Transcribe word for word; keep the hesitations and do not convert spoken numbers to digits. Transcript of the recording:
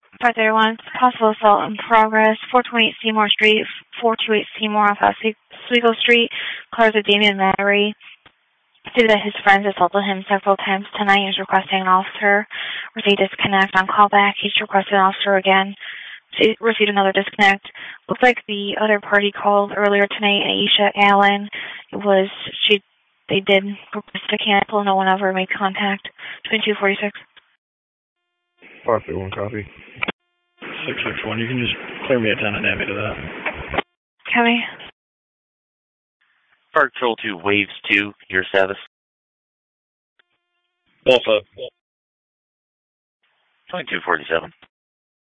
five thirty-one, possible assault in progress, four twenty-eight Seymour Street, four twenty-eight Seymour off Oswego Street, cars of Damian Mallory. Stated that his friends assaulted him several times tonight. He's requesting an officer. Received disconnect on callback. He's requested an officer again. Received another disconnect. Looks like the other party called earlier tonight, Aisha Allen. It was, she, they did request to cancel. No one ever made contact. twenty-two forty-six. five thirty-one, copy. six six one, you can just clear me a ten and add me to that. Copy. Park Patrol two, Waves two, your status. Also. twenty-two forty-seven.